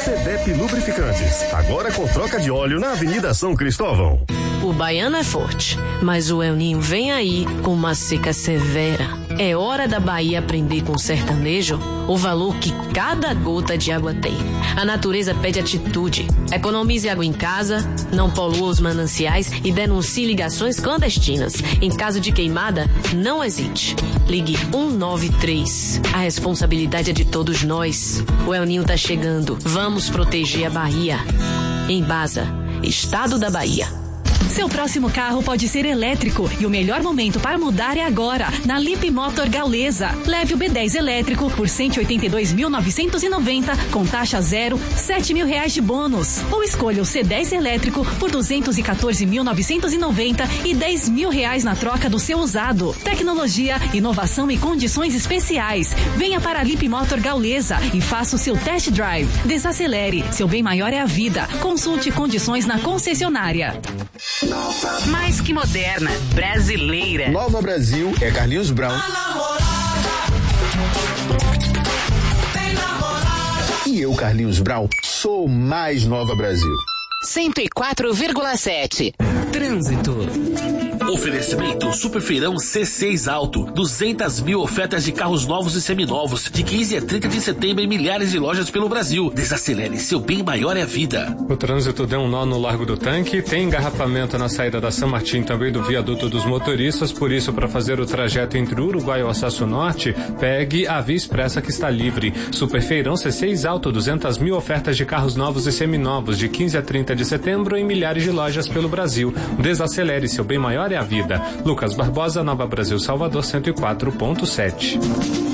CDEP Lubrificantes, agora com troca de óleo na Avenida São Cristóvão. O baiano é forte, mas o El Ninho vem aí com uma seca severa. É hora da Bahia aprender com o sertanejo o valor que cada gota de água tem. A natureza pede atitude. Economize água em casa, não polua os mananciais e denuncie ligações clandestinas. Em caso de queimada, não hesite. Ligue 193. A responsabilidade é de todos nós. O El Ninho tá chegando. Vamos proteger a Bahia. Embasa, Estado da Bahia. Seu próximo carro pode ser elétrico e o melhor momento para mudar é agora, na Lip Motor Gaules. Leve o B10 elétrico por 182.990 com taxa zero, R$7.000 de bônus. Ou escolha o C10 elétrico por 214.990 e R$10.000 na troca do seu usado. Tecnologia, inovação e condições especiais. Venha para a Lip Motor Gaules e faça o seu test drive. Desacelere, seu bem maior é a vida. Consulte condições na concessionária. Mais que moderna, brasileira. Nova Brasil é Carlinhos Brown. E eu, Carlinhos Brown, sou mais Nova Brasil. 104,7. Trânsito. Oferecimento Superfeirão C6 Auto, 200 mil ofertas de carros novos e seminovos, de 15 a 30 de setembro em milhares de lojas pelo Brasil. Desacelere, seu bem maior é a vida. O trânsito deu um nó no Largo do Tanque, tem engarrafamento na saída da São Martim, também do viaduto dos motoristas, por isso, para fazer o trajeto entre Uruguai e Osasco Norte, pegue a Via Expressa que está livre. Superfeirão C6 Auto, 200 mil ofertas de carros novos e seminovos, de 15 a 30 de setembro em milhares de lojas pelo Brasil. Desacelere, seu bem maior é a vida. Lucas Barbosa, Nova Brasil, Salvador, 104.7.